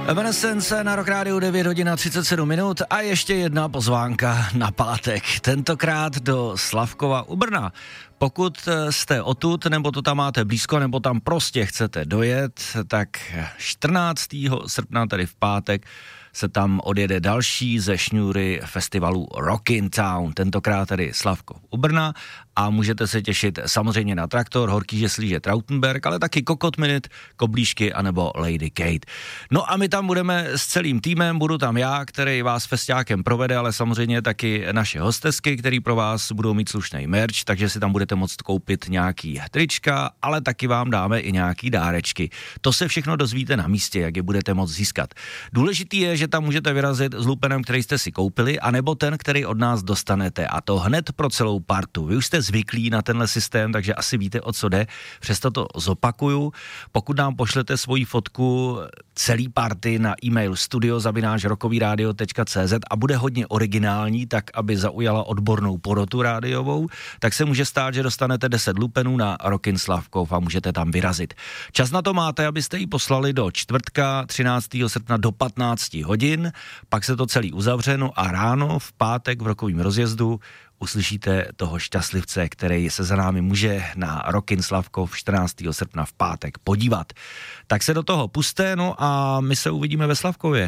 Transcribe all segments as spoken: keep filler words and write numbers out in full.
Evanescence na Rock Rádiu, devět hodin a třicet sedm minut a ještě jedna pozvánka na pátek. Tentokrát do Slavkova u Brna. Pokud jste odtud, nebo to tam máte blízko, nebo tam prostě chcete dojet, tak čtrnáctého srpna, tedy v pátek, se tam odjede další ze šňůry festivalu Rockin' Town, tentokrát tedy Slavkov u Brna, a můžete se těšit samozřejmě na Traktor, Horký Žeslíže, Trautenberg, ale taky Kokot Minute, Koblížky anebo Lady Kate. No a my tam budeme s celým týmem, budu tam já, který vás festiákem provede, ale samozřejmě taky naše hostesky, který pro vás budou mít slušný merch, takže si tam budete moct koupit nějaký trička, ale taky vám dáme i nějaký dárečky. To se všechno dozvíte na místě, jak je budete moct získat. Důležitý je, že tam můžete vyrazit s lupenem, který jste si koupili, anebo ten, který od nás dostanete, a to hned pro celou partu. Vy už jste zvyklí na tenhle systém, takže asi víte, o co jde. Přesto to zopakuju. Pokud nám pošlete svoji fotku celý party na e-mail studio zavináč rockovyradio tečka cé zet a bude hodně originální, tak aby zaujala odbornou porotu rádiovou, tak se může stát, že dostanete deset lupenů na Rockin' Slavkov a můžete tam vyrazit. Čas na to máte, abyste ji poslali do čtvrtka třináctého srpna do patnáct hodin, pak se to celý uzavřeno a ráno v pátek v rokovým rozjezdu uslyšíte toho šťastlivce, který se za námi může na Rockin' Slavkov čtrnáctého srpna v pátek podívat. Tak se do toho puste, no a my se uvidíme ve Slavkově.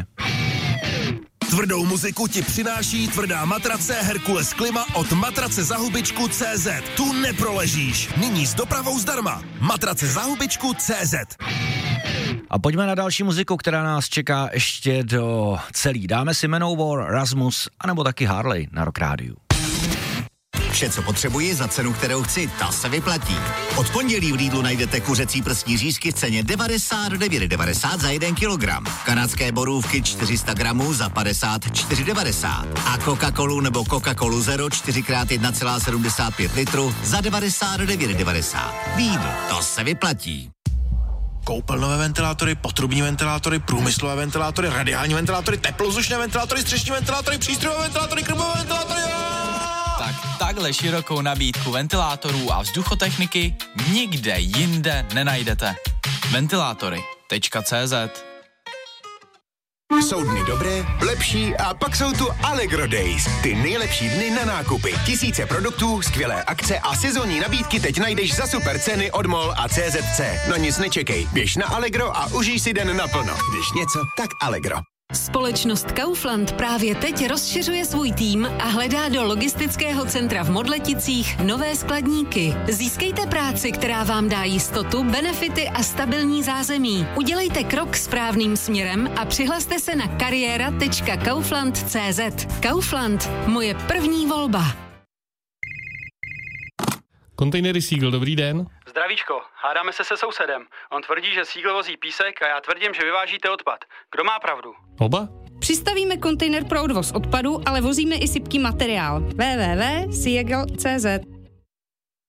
Tvrdou muziku ti přináší tvrdá matrace Herkules Klima od matrace za hubičku tečka cé zet. Tu neproležíš. Nyní s dopravou zdarma. Matrace za hubičku tečka cé zet. A pojďme na další muziku, která nás čeká ještě do celý. Dáme si Manowar, Rasmus, anebo taky Harley na Rock Rádiu. Vše, co potřebuji za cenu, kterou chci, ta se vyplatí. Od pondělí v Lidlu najdete kuřecí prsní řízky v ceně devadesát devět devadesát za jeden kilogram. Kanadské borůvky čtyři sta gramů za padesát čtyři devadesát. A Coca-Colu nebo Coca-Colu Zero čtyři krát jedna celá sedmdesát pět litru za devadesát devět devadesát. Lidl, to se vyplatí. Koupelnové ventilátory, potrubní ventilátory, průmyslové ventilátory, radiální ventilátory, teplozdušné ventilátory, střešní ventilátory, přístrojové ventilátory, krmové ventilátory. Tak takhle širokou nabídku ventilátorů a vzduchotechniky nikde jinde nenajdete. Ventilátory tečka cé zet. Jsou dny dobré, lepší a pak jsou tu Allegro Days. Ty nejlepší dny na nákupy. Tisíce produktů, skvělé akce a sezónní nabídky teď najdeš za super ceny od MOL a C Z C. No nic nečekej, běž na Allegro a užij si den naplno. Když něco, tak Allegro. Společnost Kaufland právě teď rozšiřuje svůj tým a hledá do logistického centra v Modleticích nové skladníky. Získejte práci, která vám dá jistotu, benefity a stabilní zázemí. Udělejte krok správným směrem a přihlaste se na kariéra tečka kaufland tečka cé zet. Kaufland, moje první volba. Kontejnery Siegl, dobrý den. Zdravíčko, hádáme se se sousedem. On tvrdí, že Siegl vozí písek a já tvrdím, že vyvážíte odpad. Kdo má pravdu? Oba? Přistavíme kontejner pro odvoz odpadu, ale vozíme i sypký materiál. w w w tečka siegl tečka cé zet